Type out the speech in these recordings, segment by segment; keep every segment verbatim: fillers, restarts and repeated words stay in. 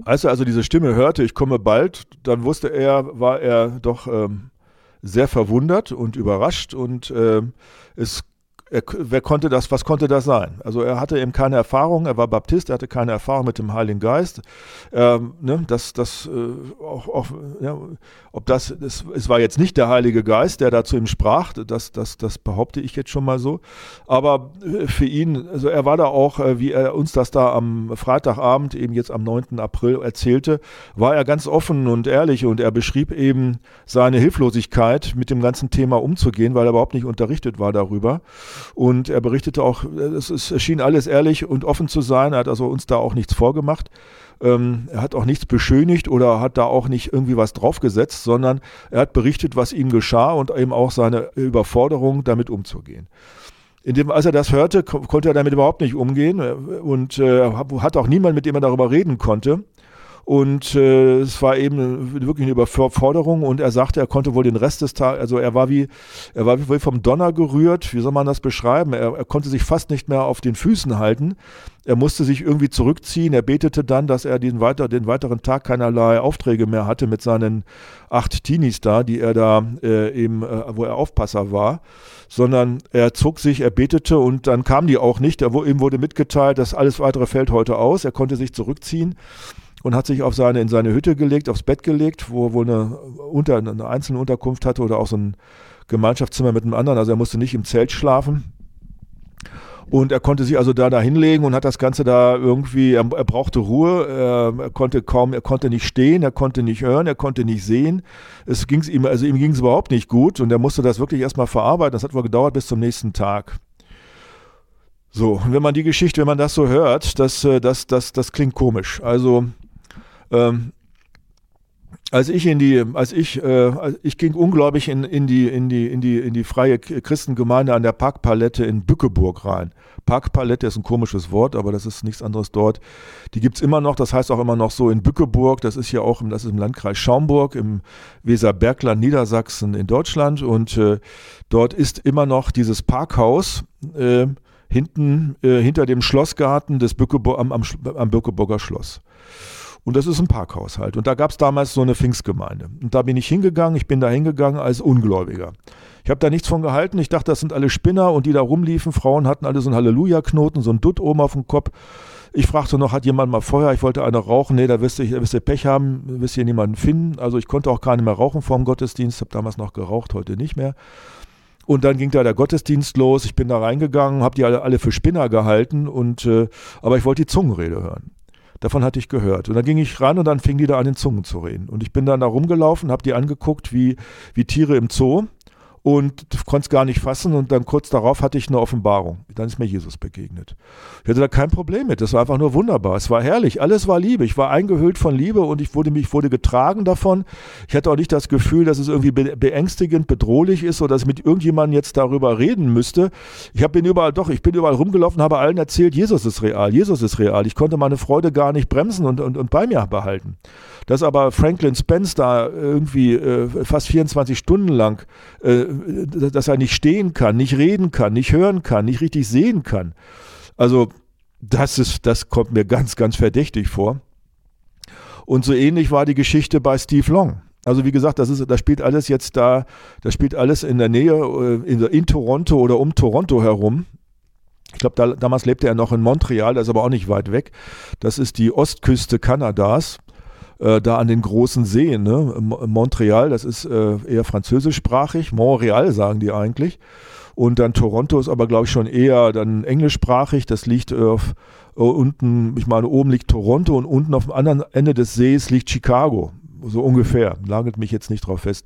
Als er also diese Stimme hörte, ich komme bald, dann wusste er, war er doch ähm, sehr verwundert und überrascht und ähm, es Er, wer konnte das, was konnte das sein? Also er hatte eben keine Erfahrung, er war Baptist, er hatte keine Erfahrung mit dem Heiligen Geist. Ähm, ne, das, das, äh, auch, auch, ja, ob das, das, es war jetzt nicht der Heilige Geist, der da zu ihm sprach, das, das, das behaupte ich jetzt schon mal so. Aber für ihn, also er war da auch, wie er uns das da am Freitagabend, eben jetzt am neunten April erzählte, war er ganz offen und ehrlich und er beschrieb eben seine Hilflosigkeit, mit dem ganzen Thema umzugehen, weil er überhaupt nicht unterrichtet war darüber. Und er berichtete auch, es, es schien alles ehrlich und offen zu sein. Er hat also uns da auch nichts vorgemacht. Ähm, er hat auch nichts beschönigt oder hat da auch nicht irgendwie was draufgesetzt, sondern er hat berichtet, was ihm geschah und eben auch seine Überforderung, damit umzugehen. Indem, als er das hörte, ko- konnte er damit überhaupt nicht umgehen und äh, hat auch niemand, mit dem er darüber reden konnte. Und äh, es war eben wirklich eine Überforderung und er sagte, er konnte wohl den Rest des Tages, also er war wie, er war wie vom Donner gerührt, wie soll man das beschreiben? Er, er konnte sich fast nicht mehr auf den Füßen halten. Er musste sich irgendwie zurückziehen. Er betete dann, dass er den, weiter, den weiteren Tag keinerlei Aufträge mehr hatte mit seinen acht Teenies da, die er da äh, eben, äh, wo er Aufpasser war, sondern er zog sich, er betete und dann kamen die auch nicht. Er, ihm wurde mitgeteilt, dass alles weitere fällt heute aus. Er konnte sich zurückziehen und hat sich auf seine, in seine Hütte gelegt, aufs Bett gelegt, wo er wohl eine, unter, eine einzelne Unterkunft hatte oder auch so ein Gemeinschaftszimmer mit einem anderen. Also er musste nicht im Zelt schlafen. Und er konnte sich also da, da hinlegen und hat das Ganze da irgendwie, er, er brauchte Ruhe, er, er konnte kaum, er konnte nicht stehen, er konnte nicht hören, er konnte nicht sehen. Es ging's ihm, also ihm ging es überhaupt nicht gut und er musste das wirklich erstmal verarbeiten. Das hat wohl gedauert bis zum nächsten Tag. So, und wenn man die Geschichte, wenn man das so hört, das, das, das, das klingt komisch. Also, ähm, als ich in die, als ich, äh, ich ging ungläubig in, in die, in die, in die, in die freie Christengemeinde an der Parkpalette in Bückeburg rein. Parkpalette ist ein komisches Wort, aber das ist nichts anderes dort. Die gibt's immer noch, das heißt auch immer noch so in Bückeburg, das ist ja auch im, das ist im Landkreis Schaumburg, im Weserbergland, Niedersachsen in Deutschland und äh, dort ist immer noch dieses Parkhaus, äh, hinten, äh, hinter dem Schlossgarten des Bückeburg, am, am, am Bückeburger Schloss. Und das ist ein Parkhaus halt. Und da gab es damals so eine Pfingstgemeinde. Und da bin ich hingegangen, ich bin da hingegangen als Ungläubiger. Ich habe da nichts von gehalten, ich dachte, das sind alle Spinner und die da rumliefen, Frauen hatten alle so einen Halleluja-Knoten, so einen Dutt oben auf dem Kopf. Ich fragte noch, hat jemand mal Feuer? Ich wollte eine rauchen. Nee, da wirst du, wirst du Pech haben, wirst hier niemanden finden. Also ich konnte auch gar nicht mehr rauchen vor dem Gottesdienst, habe damals noch geraucht, heute nicht mehr. Und dann ging da der Gottesdienst los, ich bin da reingegangen, habe die alle, alle für Spinner gehalten, und äh, aber ich wollte die Zungenrede hören. Davon hatte ich gehört. Und dann ging ich ran und dann fingen die da an, in Zungen zu reden. Und ich bin dann da rumgelaufen, habe die angeguckt wie, wie Tiere im Zoo und konnte es gar nicht fassen. Und dann kurz darauf hatte ich eine Offenbarung. Dann ist mir Jesus begegnet. Ich hatte da kein Problem mit. Das war einfach nur wunderbar. Es war herrlich. Alles war Liebe. Ich war eingehüllt von Liebe und ich wurde, mich wurde getragen davon. Ich hatte auch nicht das Gefühl, dass es irgendwie be- beängstigend, bedrohlich ist oder dass ich mit irgendjemandem jetzt darüber reden müsste. Ich hab, bin überall, doch, ich bin überall rumgelaufen, habe allen erzählt, Jesus ist real, Jesus ist real. Ich konnte meine Freude gar nicht bremsen und, und, und bei mir behalten. Dass aber Franklin Spence da irgendwie äh, fast vierundzwanzig Stunden lang, äh, dass er nicht stehen kann, nicht reden kann, nicht hören kann, nicht richtig sehen kann. Also das ist, das kommt mir ganz, ganz verdächtig vor. Und so ähnlich war die Geschichte bei Steve Long. Also wie gesagt, das ist, das spielt alles jetzt da, das spielt alles in der Nähe, in, in Toronto oder um Toronto herum. Ich glaube, da, damals lebte er noch in Montreal, das ist aber auch nicht weit weg. Das ist die Ostküste Kanadas. Da an den großen Seen, ne? Montreal, das ist äh, eher französischsprachig, Montreal sagen die eigentlich. Und dann Toronto ist aber, glaube ich, schon eher dann englischsprachig. Das liegt äh, auf, äh, unten, ich meine, oben liegt Toronto und unten auf dem anderen Ende des Sees liegt Chicago. So ungefähr, nagelt mich jetzt nicht drauf fest.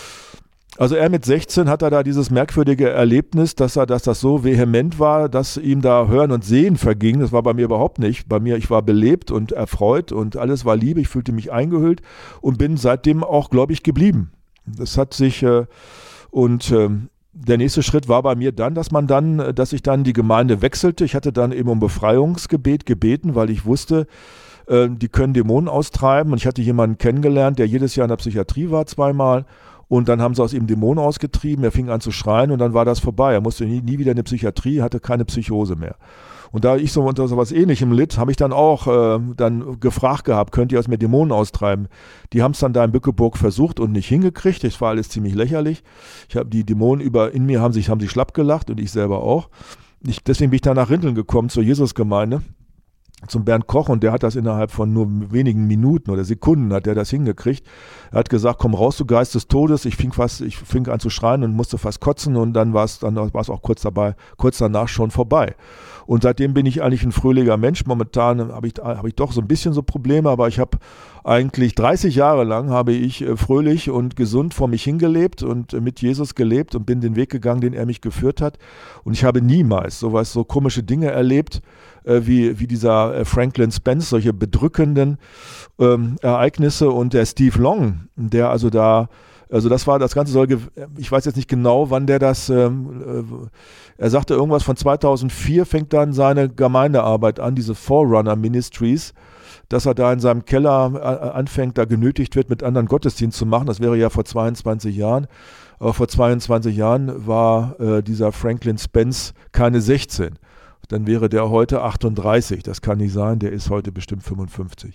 Also er mit sechzehn hat er da dieses merkwürdige Erlebnis, dass er, dass das so vehement war, dass ihm da Hören und Sehen verging. Das war bei mir überhaupt nicht. Bei mir, ich war belebt und erfreut und alles war Liebe. Ich fühlte mich eingehüllt und bin seitdem auch gläubig geblieben. Das hat sich äh, und äh, der nächste Schritt war bei mir dann, dass man dann, dass ich dann die Gemeinde wechselte. Ich hatte dann eben um Befreiungsgebet gebeten, weil ich wusste, äh, die können Dämonen austreiben. Und ich hatte jemanden kennengelernt, der jedes Jahr in der Psychiatrie war, zweimal. Und dann haben sie aus ihm Dämonen ausgetrieben, er fing an zu schreien und dann war das vorbei. Er musste nie, nie wieder in die Psychiatrie, hatte keine Psychose mehr. Und da ich so unter sowas Ähnlichem litt, habe ich dann auch äh, dann gefragt gehabt, könnt ihr aus mir Dämonen austreiben? Die haben es dann da in Bückeburg versucht und nicht hingekriegt. Das war alles ziemlich lächerlich. Ich habe die Dämonen über in mir haben sich haben sich schlapp gelacht und ich selber auch. Ich, deswegen bin ich dann nach Rinteln gekommen zur Jesusgemeinde, zum Bernd Koch, und der hat das innerhalb von nur wenigen Minuten oder Sekunden hat der das hingekriegt. Er hat gesagt, komm raus, du Geist des Todes. Ich fing fast, ich fing an zu schreien und musste fast kotzen, und dann war es dann war es auch kurz dabei, kurz danach schon vorbei. Und seitdem bin ich eigentlich ein fröhlicher Mensch. Momentan habe ich, habe ich doch so ein bisschen so Probleme, aber ich habe eigentlich dreißig Jahre lang habe ich fröhlich und gesund vor mich hingelebt und mit Jesus gelebt und bin den Weg gegangen, den er mich geführt hat. Und ich habe niemals sowas, so komische Dinge erlebt, äh, wie, wie dieser äh, Franklin Spence, solche bedrückenden ähm, Ereignisse. Und der Steve Long, der also da Also das war, das Ganze soll, ich weiß jetzt nicht genau, wann der das, ähm, äh, er sagte irgendwas von zweitausendvier fängt dann seine Gemeindearbeit an, diese Forerunner Ministries, dass er da in seinem Keller äh, anfängt, da genötigt wird, mit anderen Gottesdienst zu machen. Das wäre ja vor zweiundzwanzig Jahren. Aber vor zweiundzwanzig Jahren war äh, dieser Franklin Spence keine sechzehn. Dann wäre der heute achtunddreißig. Das kann nicht sein, der ist heute bestimmt fünfundfünfzig.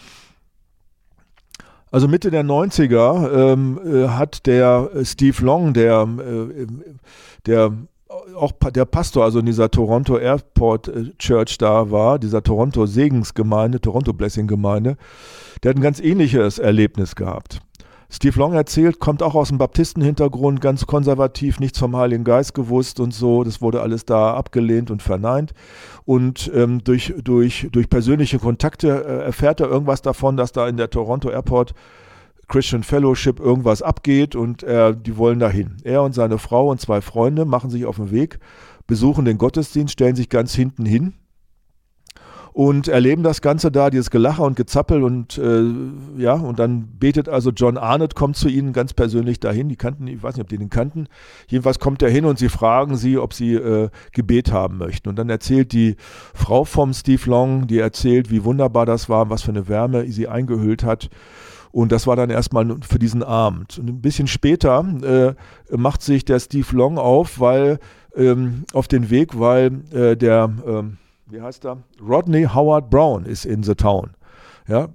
Also Mitte der neunziger ähm, äh, hat der Steve Long, der, äh, der auch der Pastor, also in dieser Toronto Airport Church da war, dieser Toronto Segensgemeinde, Toronto Blessing Gemeinde, der hat ein ganz ähnliches Erlebnis gehabt. Steve Long erzählt, kommt auch aus dem Baptistenhintergrund, ganz konservativ, nichts vom Heiligen Geist gewusst und so. Das wurde alles da abgelehnt und verneint. Und ähm, durch, durch, durch persönliche Kontakte äh, erfährt er irgendwas davon, dass da in der Toronto Airport Christian Fellowship irgendwas abgeht, und äh, die wollen dahin. Er und seine Frau und zwei Freunde machen sich auf den Weg, besuchen den Gottesdienst, stellen sich ganz hinten hin und erleben das Ganze da, dieses Gelache und Gezappel, und äh, ja, und dann betet also John Arnott, kommt zu ihnen ganz persönlich dahin, die kannten, ich weiß nicht, ob die den kannten, jedenfalls kommt er hin und sie fragen sie, ob sie äh, Gebet haben möchten, und dann erzählt die Frau vom Steve Long, die erzählt, wie wunderbar das war, was für eine Wärme sie eingehüllt hat. Und das war dann erstmal für diesen Abend. Und ein bisschen später äh, macht sich der Steve Long auf, weil ähm, auf den Weg, weil äh, der, ähm, wie heißt er? Rodney Howard Brown ist in the town. Ja?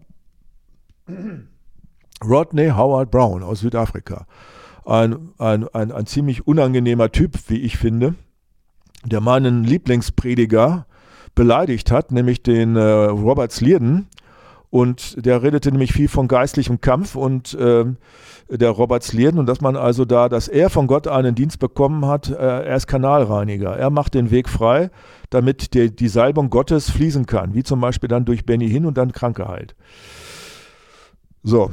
Rodney Howard Brown aus Südafrika. Ein, ein, ein, ein ziemlich unangenehmer Typ, wie ich finde, der meinen Lieblingsprediger beleidigt hat, nämlich den äh, Robert Slierden. Und der redete nämlich viel von geistlichem Kampf, und äh, der Robert Slierden, und dass man also da, dass er von Gott einen Dienst bekommen hat, äh, er ist Kanalreiniger. Er macht den Weg frei, damit die, die Salbung Gottes fließen kann, wie zum Beispiel dann durch Benny Hinn und dann Kranke heilt. So,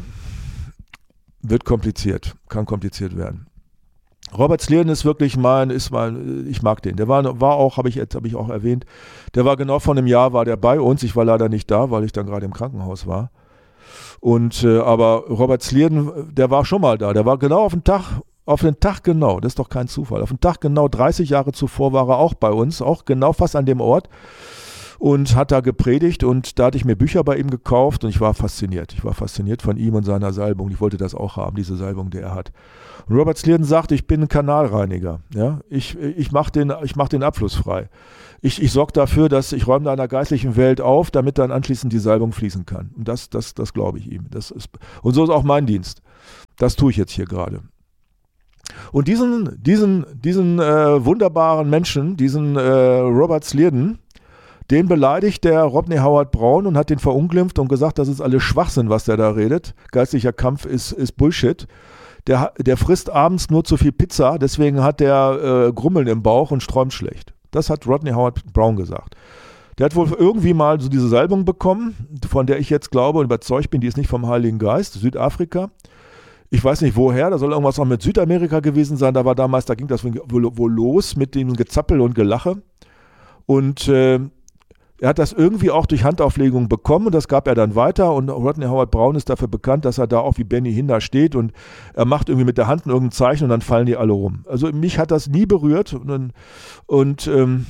wird kompliziert, kann kompliziert werden. Robert Slierden ist wirklich mein, ist mein, ich mag den. Der war, war auch, habe ich jetzt, habe ich auch erwähnt, der war genau vor einem Jahr, war der bei uns. Ich war leider nicht da, weil ich dann gerade im Krankenhaus war. Und, äh, aber Robert Slierden, der war schon mal da. Der war genau auf den Tag, auf den Tag genau, das ist doch kein Zufall. Auf den Tag genau, dreißig Jahre zuvor war er auch bei uns, auch genau fast an dem Ort. Und hat da gepredigt, und da hatte ich mir Bücher bei ihm gekauft, und ich war fasziniert. Ich war fasziniert von ihm und seiner Salbung. Ich wollte das auch haben, diese Salbung, die er hat. Und Robert Slierden sagt, ich bin ein Kanalreiniger. Ja? Ich, ich mache den, ich mach den Abfluss frei. Ich, ich sorge dafür, dass ich räume da in der geistlichen Welt auf, damit dann anschließend die Salbung fließen kann. Und das, das, das glaube ich ihm. Das ist, und so ist auch mein Dienst. Das tue ich jetzt hier gerade. Und diesen, diesen, diesen äh, wunderbaren Menschen, diesen äh, Robert Slierden, den beleidigt der Rodney Howard Brown und hat den verunglimpft und gesagt, das ist alles Schwachsinn, was der da redet. Geistlicher Kampf ist, ist Bullshit. Der, der frisst abends nur zu viel Pizza, deswegen hat der äh, Grummeln im Bauch und träumt schlecht. Das hat Rodney Howard Brown gesagt. Der hat wohl irgendwie mal so diese Salbung bekommen, von der ich jetzt glaube und überzeugt bin, die ist nicht vom Heiligen Geist, Südafrika. Ich weiß nicht woher, da soll irgendwas auch mit Südamerika gewesen sein. Da war damals, da ging das wohl, wohl los mit dem Gezappel und Gelache. Und äh, er hat das irgendwie auch durch Handauflegung bekommen, und das gab er dann weiter, und Rodney Howard Brown ist dafür bekannt, dass er da auch wie Benny Hinn da steht, und er macht irgendwie mit der Hand irgendein Zeichen, und dann fallen die alle rum. Also mich hat das nie berührt, und, und ähm,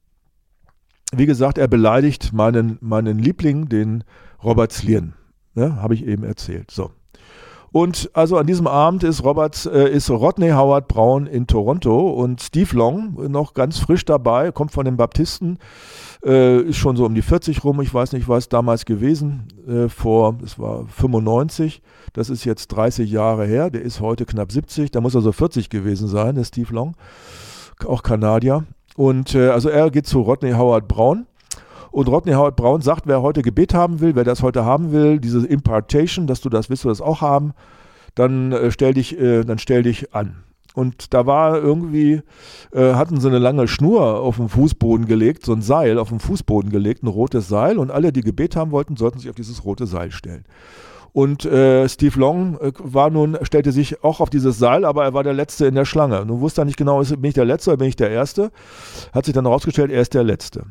wie gesagt, er beleidigt meinen, meinen Liebling, den Robert Slierden, ne, habe ich eben erzählt. So. Und also an diesem Abend ist Robert, äh, ist Rodney Howard Brown in Toronto und Steve Long noch ganz frisch dabei, kommt von den Baptisten, äh, ist schon so um die vierzig rum, ich weiß nicht, was damals gewesen, äh, vor, das war fünfundneunzig, das ist jetzt dreißig Jahre her, der ist heute knapp siebzig, da muss er so vierzig gewesen sein, der Steve Long, auch Kanadier. Und äh, also er geht zu Rodney Howard Brown. Und Rodney Howard Brown sagt, wer heute Gebet haben will, wer das heute haben will, diese Impartation, dass du das willst, du das auch haben, dann äh, stell dich, äh, dann stell dich an. Und da war irgendwie, äh, hatten sie eine lange Schnur auf den Fußboden gelegt, so ein Seil auf den Fußboden gelegt, ein rotes Seil. Und alle, die Gebet haben wollten, sollten sich auf dieses rote Seil stellen. Und äh, Steve Long äh, war nun, stellte sich auch auf dieses Seil, aber er war der Letzte in der Schlange. Nun wusste er nicht genau, bin ich der Letzte oder bin ich der Erste? Hat sich dann herausgestellt, er ist der Letzte.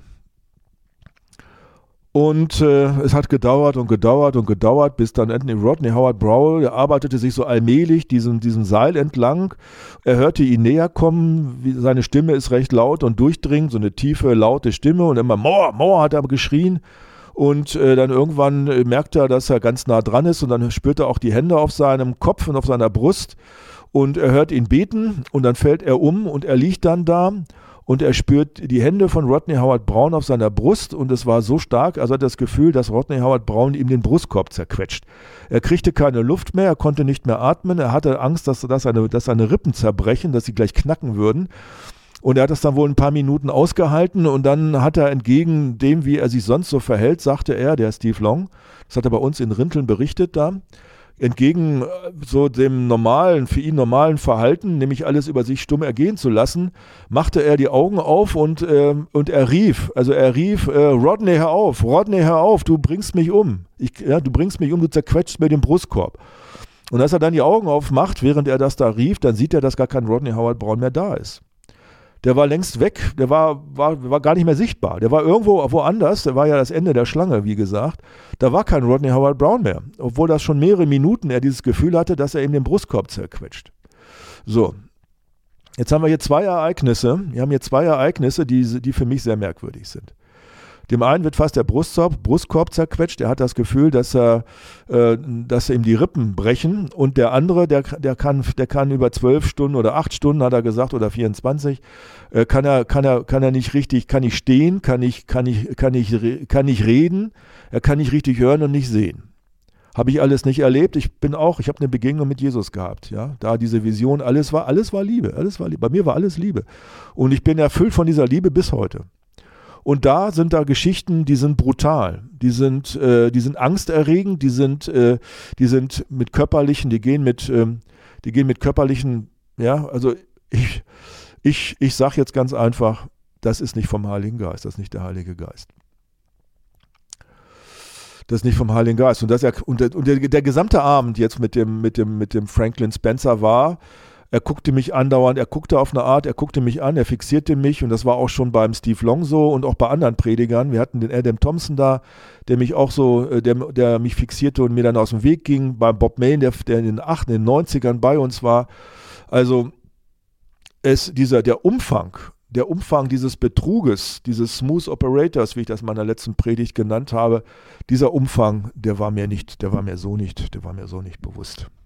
Und äh, es hat gedauert und gedauert und gedauert, bis dann endlich Rodney Howard Brown, der arbeitete sich so allmählich diesem, diesem Seil entlang. Er hörte ihn näher kommen, wie, seine Stimme ist recht laut und durchdringend, so eine tiefe, laute Stimme und immer More, More hat er geschrien. Und äh, dann irgendwann äh, merkte er, dass er ganz nah dran ist und dann spürte er auch die Hände auf seinem Kopf und auf seiner Brust und er hört ihn beten und dann fällt er um und er liegt dann da. Und er spürt die Hände von Rodney Howard Brown auf seiner Brust und es war so stark, also hat er das Gefühl, dass Rodney Howard Brown ihm den Brustkorb zerquetscht. Er kriegte keine Luft mehr, er konnte nicht mehr atmen, er hatte Angst, dass, dass, seine, dass seine Rippen zerbrechen, dass sie gleich knacken würden. Und er hat das dann wohl ein paar Minuten ausgehalten und dann hat er entgegen dem, wie er sich sonst so verhält, sagte er, der Steve Long, das hat er bei uns in Rinteln berichtet da, entgegen so dem normalen, für ihn normalen Verhalten, nämlich alles über sich stumm ergehen zu lassen, machte er die Augen auf und, äh, und er rief, also er rief, äh, Rodney, hör auf, Rodney, hör auf, du bringst mich um. Ich, ja, du bringst mich um, du zerquetschst mir den Brustkorb. Und als er dann die Augen aufmacht, während er das da rief, dann sieht er, dass gar kein Rodney Howard Brown mehr da ist. Der war längst weg, der war, war, war gar nicht mehr sichtbar. Der war irgendwo woanders, der war ja das Ende der Schlange, wie gesagt. Da war kein Rodney Howard Brown mehr, obwohl das schon mehrere Minuten er dieses Gefühl hatte, dass er ihm den Brustkorb zerquetscht. So, jetzt haben wir hier zwei Ereignisse, wir haben hier zwei Ereignisse, die, die für mich sehr merkwürdig sind. Dem einen wird fast der Brustkorb, Brustkorb zerquetscht, er hat das Gefühl, dass, er, äh, dass ihm die Rippen brechen und der andere, der, der, kann, der kann über zwölf Stunden oder acht Stunden, hat er gesagt, oder vierundzwanzig, äh, kann, er, kann, er, kann er nicht richtig, kann nicht stehen, kann nicht, kann nicht, kann nicht, kann nicht reden, er kann nicht richtig hören und nicht sehen. Habe ich alles nicht erlebt. Ich bin auch, ich habe eine Begegnung mit Jesus gehabt, ja, da diese Vision, alles war, alles war Liebe, alles war Liebe, bei mir war alles Liebe und ich bin erfüllt von dieser Liebe bis heute. Und da sind da Geschichten, die sind brutal, die sind, äh, die sind angsterregend, die sind, äh, die sind mit körperlichen, die gehen mit, ähm, die gehen mit körperlichen, ja, also ich, ich, ich sage jetzt ganz einfach, das ist nicht vom Heiligen Geist, das ist nicht der Heilige Geist. Das ist nicht vom Heiligen Geist. Und, das, und, der, und der, der gesamte Abend jetzt mit dem, mit dem, mit dem Franklin Spencer war, er guckte mich andauernd, er guckte auf eine Art, er guckte mich an, er fixierte mich und das war auch schon beim Steve Long so und auch bei anderen Predigern. Wir hatten den Adam Thompson da, der mich auch so, der, der mich fixierte und mir dann aus dem Weg ging. Bei Bob Mayne, der, der in den achtziger, in den neunzigern bei uns war. Also es, dieser, der Umfang, der Umfang dieses Betruges, dieses Smooth Operators, wie ich das in meiner letzten Predigt genannt habe, dieser Umfang, der war mir nicht, der war mir so nicht, der war mir so nicht bewusst.